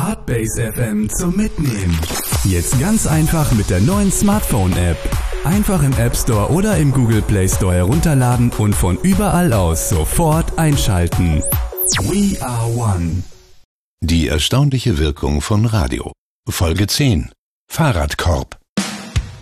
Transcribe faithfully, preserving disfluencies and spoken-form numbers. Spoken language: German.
Artbase F M zum Mitnehmen. Jetzt ganz einfach mit der neuen Smartphone-App. Einfach im App Store oder im Google Play Store herunterladen und von überall aus sofort einschalten. We are one. Die erstaunliche Wirkung von Radio. Folge zehn. Fahrradkorb.